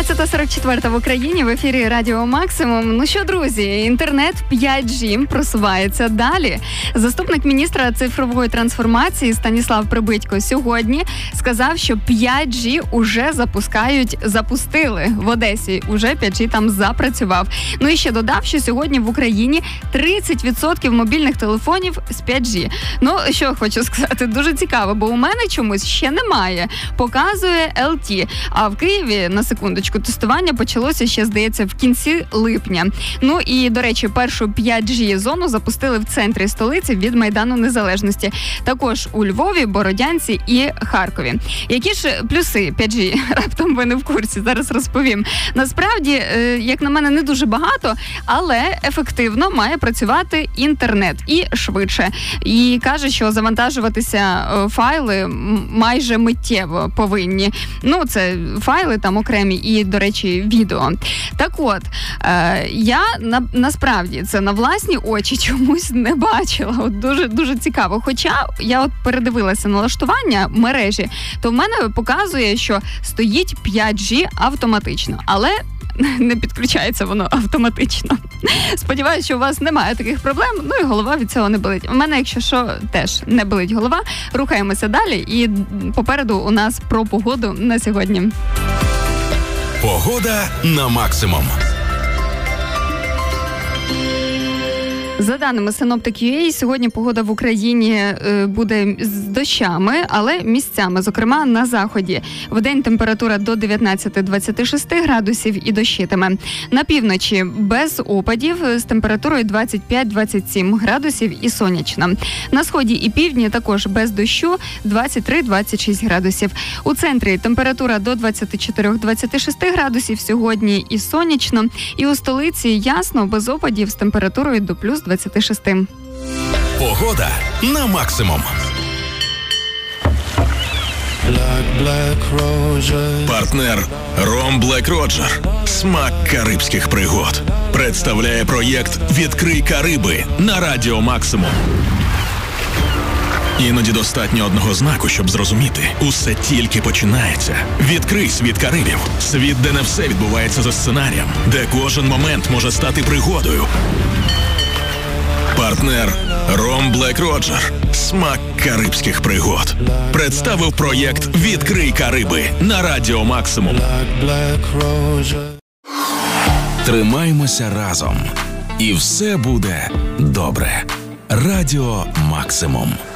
11:44 в Україні, в ефірі Радіо Максимум. Ну що, друзі, інтернет 5G просувається далі. Заступник міністра цифрової трансформації Станіслав Прибитько сьогодні сказав, що 5G уже запустили в Одесі. Уже 5G там запрацював. Ну і ще додав, що сьогодні в Україні 30% мобільних телефонів з 5G. Ну, що хочу сказати, дуже цікаво, бо у мене чомусь ще немає. Показує LTE. А в Києві, на секундочку, тестування почалося ще, здається, в кінці липня. Ну і, до речі, першу 5G-зону запустили в центрі столиці від Майдану Незалежності. Також у Львові, Бородянці і Харкові. Які ж плюси 5G? Раптом ви не в курсі, зараз розповім. Насправді, як на мене, не дуже багато, але ефективно має працювати інтернет і швидше. І каже, що завантажуватися файли майже миттєво повинні. Ну, це файли там окремі і, до речі, відео. Так от, я насправді це на власні очі чомусь не бачила. От дуже цікаво. Хоча я от передивилася налаштування мережі, то в мене показує, що стоїть 5G автоматично. Але не підключається воно автоматично. Сподіваюся, що у вас немає таких проблем, ну і голова від цього не болить. У мене, якщо що, теж не болить голова. Рухаємося далі, і попереду у нас про погоду на сьогодні. Погода на максимум. За даними Synoptic.ua, сьогодні погода в Україні буде з дощами, але місцями, зокрема на заході. Вдень температура до 19-26 градусів і дощитиме. На півночі без опадів з температурою 25-27 градусів і сонячно. На сході і півдні також без дощу 23-26 градусів. У центрі температура до 24-26 градусів сьогодні і сонячно. І у столиці ясно, без опадів з температурою до плюс 26. Погода на максимум. Партнер Ром Блек Роджер. Смак карибських пригод. Представляє проєкт «Відкрий Кариби» на Радіо Максимум. Іноді достатньо одного знаку, щоб зрозуміти. Усе тільки починається. Відкрий світ Карибів. Світ, де не все відбувається за сценарієм. Де кожен момент може стати пригодою. Партнер Ром Блек Роджер. Смак карибських пригод. Представив проєкт «Відкрий Кариби» на Радіо Максимум. Тримаймося разом. І все буде добре. Радіо Максимум.